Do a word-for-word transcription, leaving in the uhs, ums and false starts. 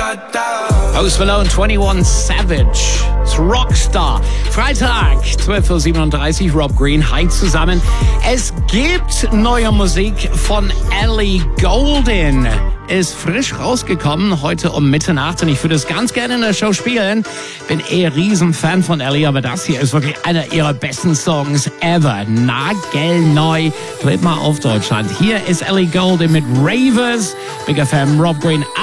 Post Malone, einundzwanzig Savage, das Rockstar. Freitag, zwölf Uhr siebenunddreißig, Rob Green, hi zusammen. Es gibt neue Musik von Ellie Goulding. Ist frisch rausgekommen, heute um Mitternacht, und ich würde es ganz gerne in der Show spielen. Bin eh Riesenfan von Ellie, aber das hier ist wirklich einer ihrer besten Songs ever. Nagelneu. Dreht mal auf Deutschland. Hier ist Ellie Goulding mit Ravers. Big F M, Rob Green.